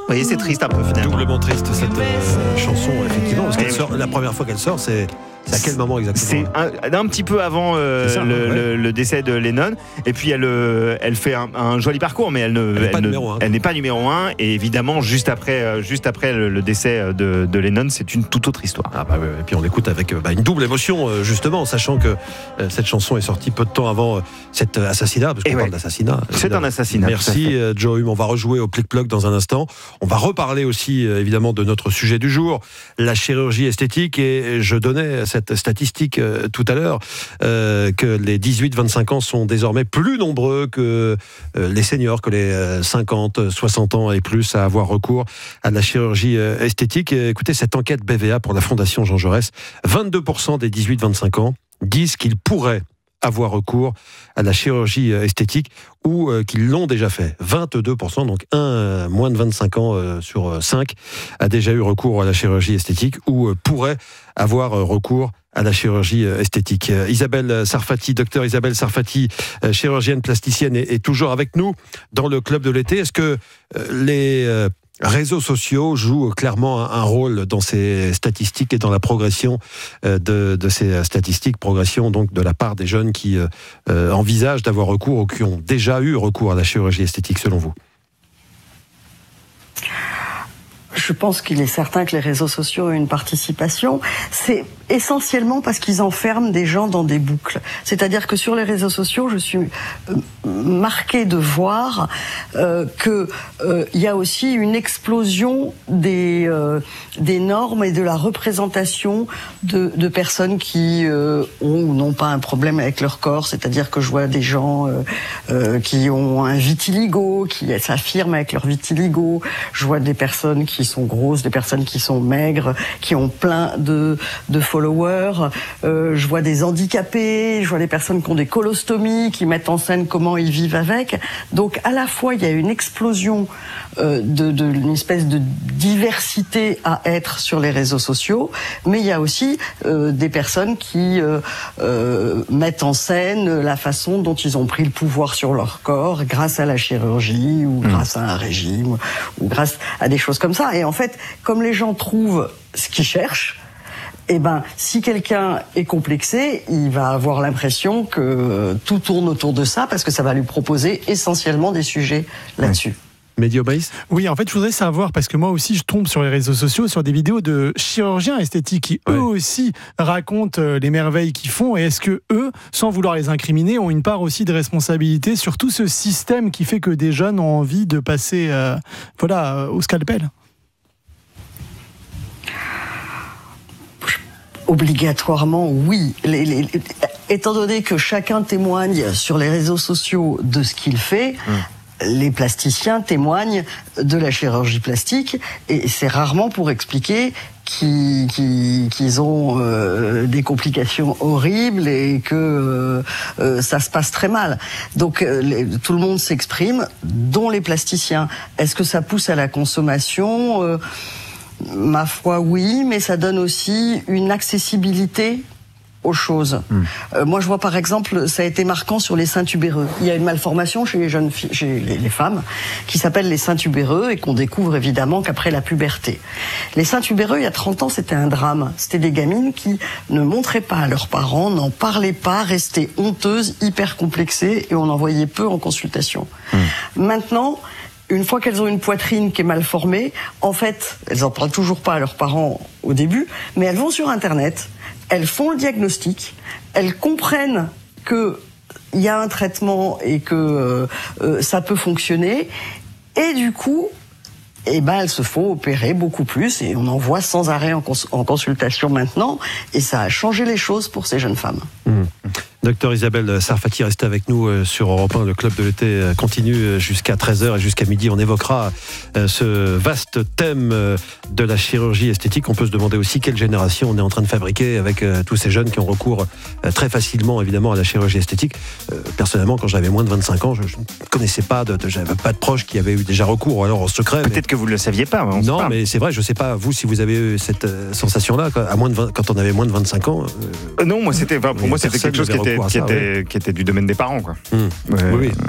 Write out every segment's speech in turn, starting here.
Oui, c'est triste un peu finalement. Doublement triste cette chanson, effectivement, parce qu'elle sort, la première fois qu'elle sort, c'est à quel moment exactement? C'est un petit peu avant le décès de Lennon, et puis elle fait un joli parcours, mais elle n'est pas numéro 1, et évidemment juste après le décès de Lennon, c'est une toute autre histoire. Ah bah ouais, et puis on l'écoute avec une double émotion, justement, sachant que cette chanson est sortie peu de temps avant cet assassinat, parce qu'on parle d'assassinat. C'est un assassinat. Merci Joe Hume, on va rejouer au Plic-Ploc dans un instant. On va reparler aussi évidemment de notre sujet du jour, la chirurgie esthétique, et je donnais cette statistique tout à l'heure, que les 18-25 ans sont désormais plus nombreux que les seniors, que les 50, 60 ans et plus à avoir recours à la chirurgie esthétique. Écoutez cette enquête BVA pour la Fondation Jean Jaurès, 22% des 18-25 ans disent qu'ils pourraient avoir recours à la chirurgie esthétique ou qu'ils l'ont déjà fait. 22%, donc un moins de 25 ans sur 5 a déjà eu recours à la chirurgie esthétique ou pourrait avoir recours à la chirurgie esthétique. Isabelle Sarfati, docteur Isabelle Sarfati, chirurgienne plasticienne, est toujours avec nous dans le Club de l'été. Est-ce que les réseaux sociaux jouent clairement un rôle dans ces statistiques et dans la progression de ces statistiques, progression donc de la part des jeunes qui envisagent d'avoir recours ou qui ont déjà eu recours à la chirurgie esthétique, selon vous? Je pense qu'il est certain que les réseaux sociaux ont une participation. C'est essentiellement parce qu'ils enferment des gens dans des boucles. C'est-à-dire que sur les réseaux sociaux, je suis marquée de voir que il y a aussi une explosion des normes et de la représentation de personnes qui ont ou n'ont pas un problème avec leur corps. C'est-à-dire que je vois des gens qui ont un vitiligo, qui s'affirment avec leur vitiligo. Je vois des personnes qui sont grosses, des personnes qui sont maigres, qui ont plein de followers. Je vois des handicapés, je vois des personnes qui ont des colostomies, qui mettent en scène comment ils vivent avec. Donc à la fois il y a une explosion d'une espèce de diversité à être sur les réseaux sociaux, mais il y a aussi des personnes qui mettent en scène la façon dont ils ont pris le pouvoir sur leur corps grâce à la chirurgie ou grâce à un régime ou grâce à des choses comme ça. Et en fait, comme les gens trouvent ce qu'ils cherchent, eh ben, si quelqu'un est complexé, il va avoir l'impression que tout tourne autour de ça parce que ça va lui proposer essentiellement des sujets là-dessus. Médio Baïs ? Oui, en fait, je voudrais savoir, parce que moi aussi, je tombe sur les réseaux sociaux, sur des vidéos de chirurgiens esthétiques qui, eux aussi, racontent les merveilles qu'ils font. Et est-ce que eux, sans vouloir les incriminer, ont une part aussi de responsabilité sur tout ce système qui fait que des jeunes ont envie de passer au scalpel ? Obligatoirement, oui. Étant donné que chacun témoigne sur les réseaux sociaux de ce qu'il fait, les plasticiens témoignent de la chirurgie plastique, et c'est rarement pour expliquer qu'ils ont des complications horribles et que ça se passe très mal. Donc tout le monde s'exprime, dont les plasticiens. Est-ce que ça pousse à la consommation ? Ma foi, oui, mais ça donne aussi une accessibilité aux choses. Moi, je vois par exemple, ça a été marquant sur les seins tubéreux. Il y a une malformation chez les jeunes filles, chez les femmes, qui s'appelle les seins tubéreux et qu'on découvre évidemment qu'après la puberté. Les seins tubéreux, il y a 30 ans, c'était un drame. C'était des gamines qui ne montraient pas à leurs parents, n'en parlaient pas, restaient honteuses, hyper complexées, et on en voyait peu en consultation. Maintenant, une fois qu'elles ont une poitrine qui est mal formée, en fait, elles en parlent toujours pas à leurs parents au début, mais elles vont sur Internet, elles font le diagnostic, elles comprennent que il y a un traitement et que ça peut fonctionner, et du coup, elles se font opérer beaucoup plus, et on en voit sans arrêt en consultation maintenant, et ça a changé les choses pour ces jeunes femmes. Docteur Isabelle Sarfati, restez avec nous sur Europe 1. Le Club de l'été continue jusqu'à 13h et jusqu'à midi. On évoquera ce vaste thème de la chirurgie esthétique. On peut se demander aussi quelle génération on est en train de fabriquer avec tous ces jeunes qui ont recours très facilement, évidemment, à la chirurgie esthétique. Personnellement, quand j'avais moins de 25 ans, je ne connaissais pas, j'avais pas de proches qui avaient eu déjà recours, ou alors en secret. Peut-être que vous ne le saviez pas. Non, mais c'est vrai, je ne sais pas, vous, si vous avez eu cette sensation-là, quand on avait moins de 25 ans. Non, pour moi, c'était quelque chose qui était du domaine des parents, quoi. Oui.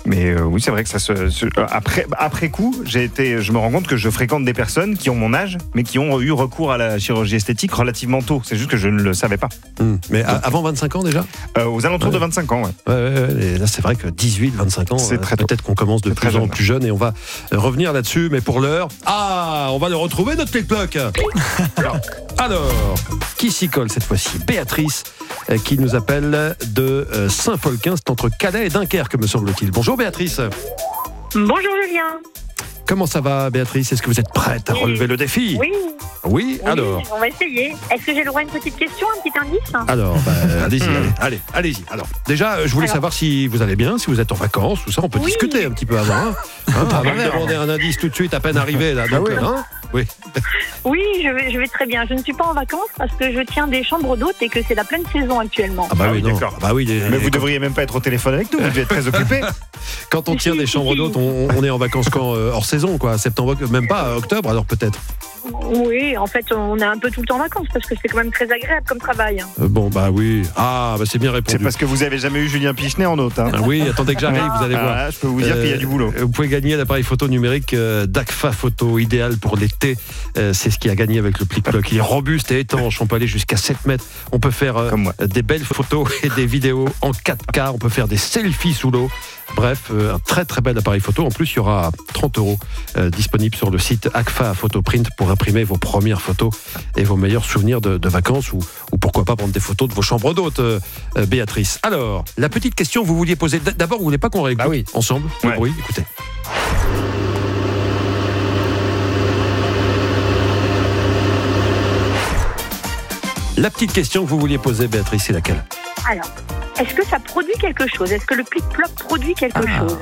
Mais oui, c'est vrai que après coup, je me rends compte que je fréquente des personnes qui ont mon âge, mais qui ont eu recours à la chirurgie esthétique relativement tôt. C'est juste que je ne le savais pas. Mais avant 25 ans déjà aux alentours de 25 ans, Et là, c'est vrai que 18, 25 ans, c'est peut-être qu'on commence de plus en plus jeune et on va revenir là-dessus. Mais pour l'heure, on va le retrouver, notre clic-ploc. Alors, qui s'y colle cette fois-ci? Béatrice, qui nous appelle de Saint-Folquin, c'est entre Calais et Dunkerque, me semble-t-il. Bonjour Béatrice. Bonjour Julien. Comment ça va Béatrice? Est-ce que vous êtes prête à relever le défi? Oui, alors. On va essayer. Est-ce que j'ai le droit à une petite question, un petit indice? Alors, allez-y. Alors, déjà, je voulais savoir si vous allez bien, si vous êtes en vacances, tout ça. On peut discuter un petit peu avant. Pas demander un indice tout de suite à peine arrivé là. Donc, Oui, je vais très bien. Je ne suis pas en vacances parce que je tiens des chambres d'hôtes et que c'est la pleine saison actuellement. D'accord. Mais vous devriez même pas être au téléphone avec nous. Vous devez être très occupé. Quand on tient des chambres d'hôtes, on est en vacances quand hors saison, quoi. Septembre, même pas octobre, alors peut-être. Oui, en fait, on est un peu tout le temps en vacances parce que c'est quand même très agréable comme travail. Oui. C'est bien répondu. C'est parce que vous avez jamais eu Julien Pichenet en hôte. Oui, attendez que j'arrive, vous allez voir. Je peux vous dire qu'il y a du boulot. Vous pouvez gagner l'appareil photo numérique d'Agfa Photo, idéal pour l'été. C'est ce qui a gagné avec le plic-ploc. Il est robuste et étanche. On peut aller jusqu'à 7 mètres. On peut faire des belles photos et des vidéos en 4K. On peut faire des selfies sous l'eau. Bref, un très très bel appareil photo. En plus, il y aura 30 € disponibles sur le site Agfa Photoprint pour imprimer vos premières photos et vos meilleurs souvenirs de vacances ou pourquoi pas prendre des photos de vos chambres d'hôtes, Béatrice. Alors, la petite question que vous vouliez poser. D'abord, vous voulez pas qu'on réécoute ensemble? Oui, écoutez. La petite question que vous vouliez poser, Béatrice, c'est laquelle? Alors, est-ce que ça produit quelque chose? Est-ce que le plic-ploc produit quelque chose?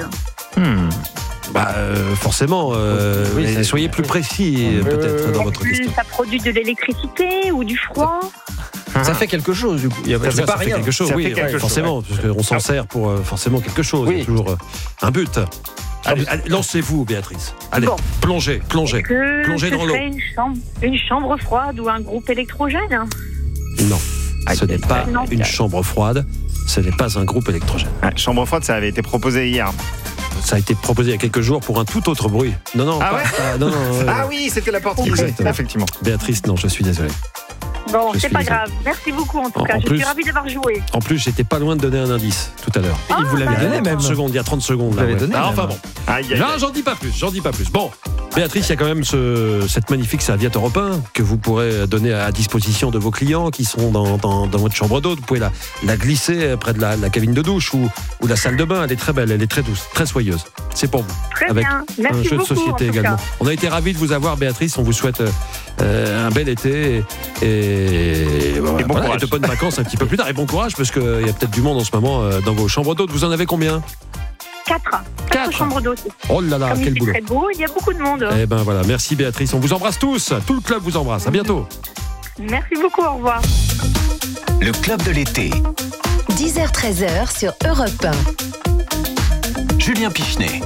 Forcément. Soyez plus précis, peut-être, dans votre question. Ça produit de l'électricité ou du froid? Ça fait quelque chose, du coup. C'est pas rien. Quelque chose, forcément, parce qu'on s'en sert pour forcément quelque chose. Il y a toujours un but. Allez, lancez-vous, Béatrice. Allez, plongez dans l'eau. Une chambre froide ou un groupe électrogène? Non, ce n'est pas une chambre froide. Ce n'est pas un groupe électrogène. Chambre froide, ça avait été proposé hier. Ça a été proposé il y a quelques jours pour un tout autre bruit. Non. Oui, c'était la porte qui ouvrait, effectivement. Béatrice, non, je suis désolé. Bon, c'est pas grave. Merci beaucoup en tout cas. Je suis ravie d'avoir joué. En plus, j'étais pas loin de donner un indice tout à l'heure. Il vous l'avez donné même. Il y a 30 secondes. Vous l'avez donné. Enfin bon. Là, j'en dis pas plus. Bon, Béatrice, il y a quand même cette magnifique serviette Europe 1 que vous pourrez donner à disposition de vos clients qui sont dans votre chambre d'hôte. Vous pouvez la glisser près de la cabine de douche ou la salle de bain. Elle est très belle, elle est très douce, très soyeuse. C'est pour vous. Très avec bien. Merci un jeu beaucoup, de société également. On a été ravis de vous avoir, Béatrice. On vous souhaite un bel été et de bonnes vacances un petit peu plus tard. Et bon courage parce qu'il y a peut-être du monde en ce moment dans vos chambres d'hôtes. Vous en avez combien? 4 chambres d'hôtes. Oh là là, quel boulot. Très beau, il y a beaucoup de monde. Eh ben voilà, merci Béatrice. On vous embrasse tous. Tout le club vous embrasse. À bientôt. Merci beaucoup, au revoir. Le club de l'été. 10h-13h sur Europe 1. Julien Pichenet.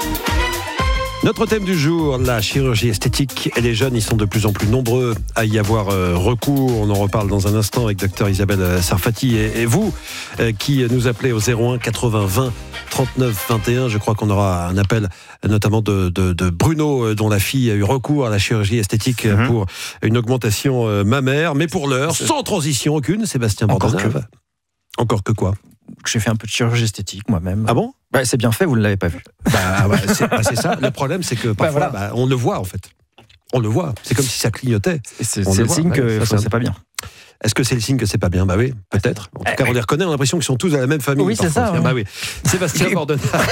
Notre thème du jour, la chirurgie esthétique. Et les jeunes, ils sont de plus en plus nombreux à y avoir recours. On en reparle dans un instant avec Dr Isabelle Sarfati. Et vous, qui nous appelez au 01 80 20 39 21. Je crois qu'on aura un appel notamment de Bruno, dont la fille a eu recours à la chirurgie esthétique pour une augmentation mammaire. Mais pour l'heure, sans transition aucune, Sébastien Bordenave. Encore que quoi? J'ai fait un peu de chirurgie esthétique moi-même. Ah bon? C'est bien fait, vous ne l'avez pas vu. C'est ça. Le problème, c'est que parfois, on le voit en fait. On le voit. C'est comme si ça clignotait. C'est le signe que c'est pas bien. Est-ce que c'est le signe que c'est pas bien? Oui, peut-être. En tout cas, on les reconnaît, on a l'impression qu'ils sont tous à la même famille. Oui, c'est ça. Oui. Sébastien Bordenave.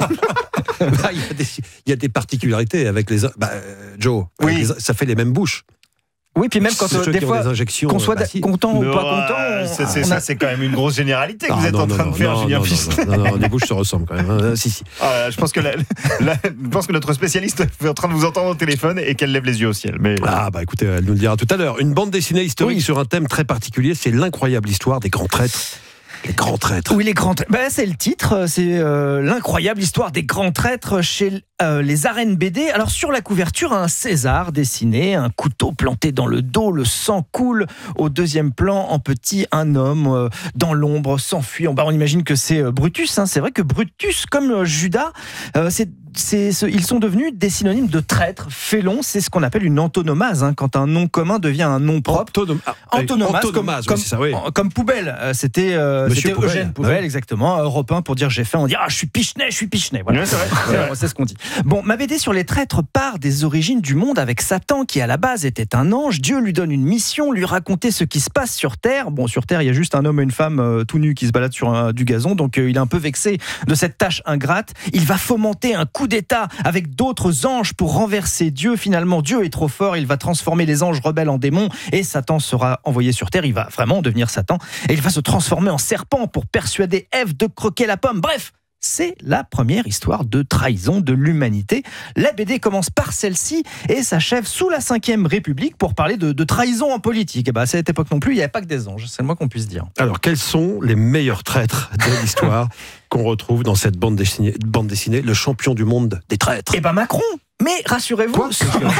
Il y a des particularités avec les... Joe, ça fait les mêmes bouches. Oui, puis même quand des fois, qu'on soit content ou pas content... C'est quand même une grosse généralité que vous êtes en train de faire, Julien Pichenet. Non, les bouches se ressemblent quand même. Si. Je pense que notre spécialiste est en train de vous entendre au téléphone et qu'elle lève les yeux au ciel. Mais... écoutez, elle nous le dira tout à l'heure. Une bande dessinée historique sur un thème très particulier, c'est l'incroyable histoire des grands traîtres Les grands traîtres. Oui, les grands traîtres. C'est le titre, c'est l'incroyable histoire des grands traîtres chez les arènes BD. Alors sur la couverture, un César dessiné, un couteau planté dans le dos, le sang coule. Au deuxième plan, en petit, un homme dans l'ombre s'enfuit. On imagine que c'est Brutus. C'est vrai que Brutus, comme Judas, ils sont devenus des synonymes de traître, félon. C'est ce qu'on appelle une antonomase, quand un nom commun devient un nom propre. Antonomase, comme poubelle. C'était Eugène Poubelle, exactement. Europe 1 pour dire j'ai faim, on dit je suis Pichenet. Voilà. C'est ce qu'on dit. Bon, ma BD sur les traîtres part des origines du monde avec Satan, qui à la base était un ange. Dieu lui donne une mission, lui raconter ce qui se passe sur Terre. Bon, sur Terre, il y a juste un homme et une femme tout nus qui se baladent sur du gazon, donc il est un peu vexé de cette tâche ingrate. Il va fomenter un coup d'État avec d'autres anges pour renverser Dieu. Finalement, Dieu est trop fort, il va transformer les anges rebelles en démons et Satan sera envoyé sur Terre. Il va vraiment devenir Satan et il va se transformer en serpent pour persuader Ève de croquer la pomme. Bref, c'est la première histoire de trahison de l'humanité. La BD commence par celle-ci et s'achève sous la 5e République pour parler de trahison en politique. À cette époque non plus, il n'y avait pas que des anges, c'est le moins qu'on puisse dire. Alors, quels sont les meilleurs traîtres de l'histoire qu'on retrouve dans cette bande dessinée, le champion du monde des traîtres? Macron. Mais rassurez-vous,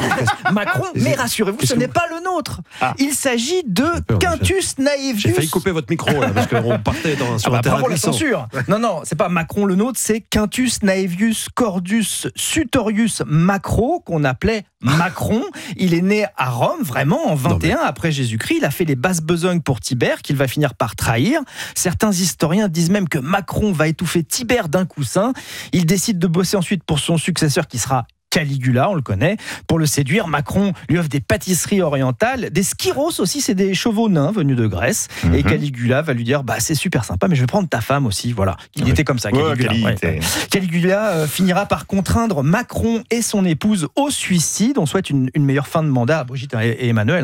ce n'est pas le nôtre. Il s'agit de Quintus Naevius. J'ai failli couper votre micro là, parce qu'on partait sur un terrain glissant. La censure. Non, c'est pas Macron le nôtre, c'est Quintus Naevius Cordus Sutorius Macro, qu'on appelait Macron. Il est né à Rome, vraiment, en 21 après Jésus-Christ. Il a fait les basses besognes pour Tibère, qu'il va finir par trahir. Certains historiens disent même que Macron va étouffer Tibère d'un coussin. Il décide de bosser ensuite pour son successeur qui sera Caligula, on le connaît. Pour le séduire, Macron lui offre des pâtisseries orientales, des skyros aussi, c'est des chevaux nains venus de Grèce. Et Caligula va lui dire c'est super sympa, mais je vais prendre ta femme aussi. Voilà, il était comme ça, Caligula. Caligula finira par contraindre Macron et son épouse au suicide. On souhaite une meilleure fin de mandat à Brigitte et Emmanuel.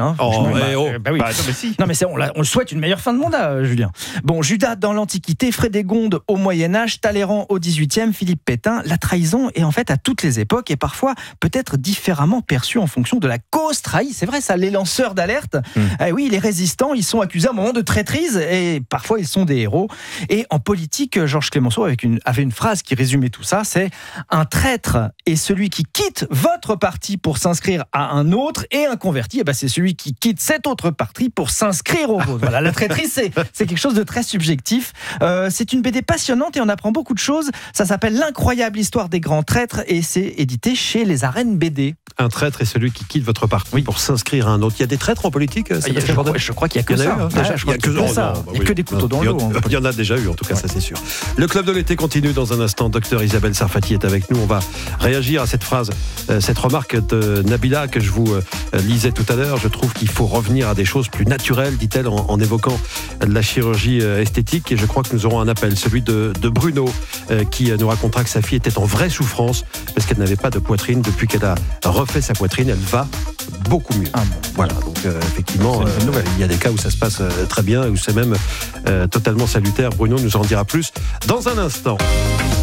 On le souhaite une meilleure fin de mandat, Julien. Bon, Judas dans l'Antiquité, Frédégonde au Moyen-Âge, Talleyrand au 18e, Philippe Pétain. La trahison est en fait à toutes les époques et parfois peut-être différemment perçu en fonction de la cause trahie. C'est vrai ça, les lanceurs d'alerte, les résistants, ils sont accusés à un moment de traîtrise et parfois ils sont des héros. Et en politique, Georges Clemenceau avait une phrase qui résumait tout ça, c'est « Un traître est celui qui quitte votre parti pour s'inscrire à un autre et un converti, c'est celui qui quitte cet autre parti pour s'inscrire au vôtre. » Voilà, la traîtrise, c'est quelque chose de très subjectif. C'est une BD passionnante et on apprend beaucoup de choses. Ça s'appelle L'incroyable histoire des grands traîtres et c'est édité chez les arènes BD. Un traître est celui qui quitte votre parti pour s'inscrire à un autre. Il y a des traîtres en politique? Je crois qu'il y a que ça. Il n'y a que des couteaux dans l'eau. Il y en a déjà eu, en tout cas, ça c'est sûr. Le Club de l'été continue dans un instant. Docteur Isabelle Sarfati est avec nous. On va réagir à cette phrase, cette remarque de Nabila que je vous lisais tout à l'heure. Je trouve qu'il faut revenir à des choses plus naturelles, dit-elle, en évoquant la chirurgie esthétique. Et je crois que nous aurons un appel, celui de Bruno, qui nous racontera que sa fille était en vraie souffrance parce qu'elle n'avait pas de poitrine. Depuis qu'elle a refait sa poitrine, elle va beaucoup mieux. Voilà, donc effectivement, il y a des cas où ça se passe très bien, où c'est même totalement salutaire. Bruno nous en dira plus dans un instant.